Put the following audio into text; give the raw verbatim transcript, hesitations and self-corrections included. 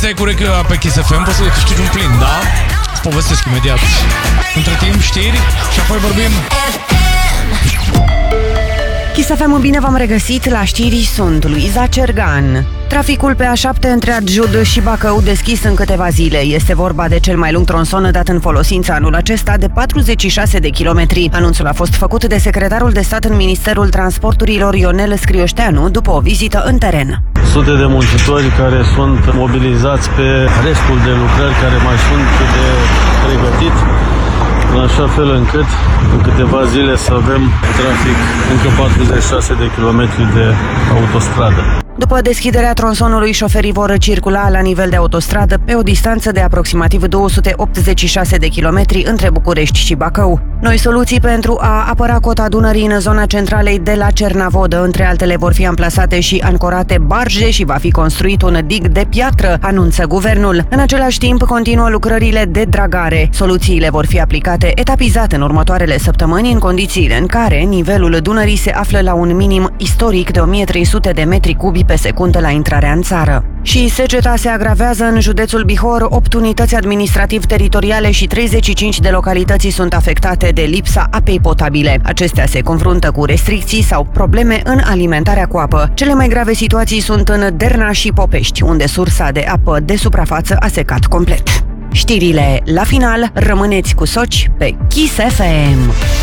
Te-ai cu urechea pe Kiss F M, poți să câștigi un plin, da? Îți povestesc imediat. Între timp, știri și apoi vorbim. Kiss F M, bine v-am regăsit. La știri sunt Luiza Cergan. Traficul pe A șapte între Arjud și Bacău deschis în câteva zile. Este vorba de cel mai lung tronson dat în folosință anul acesta, de patruzeci și șase de kilometri. Anunțul a fost făcut de secretarul de stat în Ministerul Transporturilor, Ionel Scrioșteanu, după o vizită în teren. Sute de muncitori care sunt mobilizați pe restul de lucrări care mai sunt de pregătit, în așa fel încât în câteva zile să avem trafic încă patruzeci și șase de kilometri de autostradă. După deschiderea tronsonului, șoferii vor circula la nivel de autostradă pe o distanță de aproximativ două sute optzeci și șase de kilometri între București și Bacău. Noi soluții pentru a apăra cota Dunării în zona centralei de la Cernavodă. Între altele, vor fi amplasate și ancorate barje și va fi construit un dig de piatră, anunță guvernul. În același timp, continuă lucrările de dragare. Soluțiile vor fi aplicate etapizat în următoarele săptămâni, în condițiile în care nivelul Dunării se află la un minim istoric de o mie trei sute de metri cubi pe secundă la intrarea în țară. Și seceta se agravează în județul Bihor. Opt unități administrativ-teritoriale și treizeci și cinci de localități sunt afectate de lipsa apei potabile. Acestea se confruntă cu restricții sau probleme în alimentarea cu apă. Cele mai grave situații sunt în Derna și Popești, unde sursa de apă de suprafață a secat complet. Știrile la final, rămâneți cu Soci pe Kiss F M.